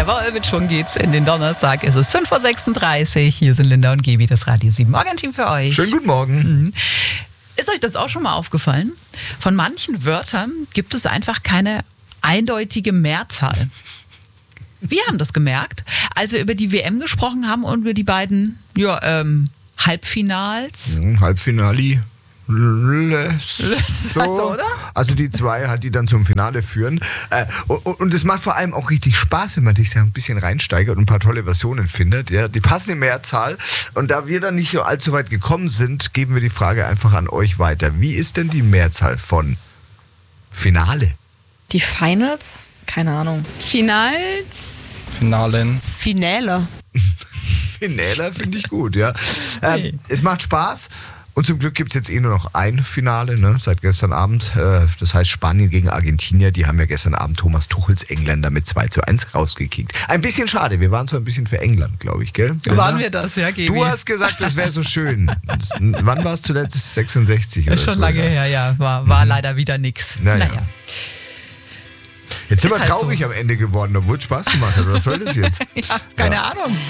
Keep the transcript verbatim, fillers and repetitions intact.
Jawohl, mit Schwung geht's in den Donnerstag. Es ist fünf Uhr sechsunddreißig. Hier sind Linda und Gaby, das Radio sieben Morgenteam für euch. Schönen guten Morgen. Mhm. Ist euch das auch schon mal aufgefallen? Von manchen Wörtern gibt es einfach keine eindeutige Mehrzahl. Wir haben das gemerkt, als wir über die W M gesprochen haben und über die beiden ja, ähm, Halbfinals. Mhm, Halbfinali. So. oder? Also die zwei halt, die dann zum Finale führen. Äh, und, und es macht vor allem auch richtig Spaß, wenn man sich ja ein bisschen reinsteigert und ein paar tolle Versionen findet. Ja, die passen in Mehrzahl. Und da wir dann nicht so allzu weit gekommen sind, geben wir die Frage einfach an euch weiter. Wie ist denn die Mehrzahl von Finale? Die Finals? Keine Ahnung. Finals. Finalen. Finale. Finale finde ich gut, ja. Ähm, es macht Spaß. Und zum Glück gibt es jetzt eh nur noch ein Finale, ne, seit gestern Abend. Äh, das heißt Spanien gegen Argentinier. Die haben ja gestern Abend Thomas Tuchels Engländer mit zwei zu eins rausgekickt. Ein bisschen schade. Wir waren zwar ein bisschen für England, glaube ich, gell? Waren wir das, ja, Gaby? Du hast gesagt, das wäre so schön. Das, wann war es zuletzt? sechsundsechzig oder Ist schon so, lange ja. her, ja. War, war mhm. leider wieder nix. Naja. naja. Jetzt sind Ist wir halt traurig so. am Ende geworden, obwohl es Spaß gemacht hat. Was soll das jetzt? ja, keine ja. Ahnung.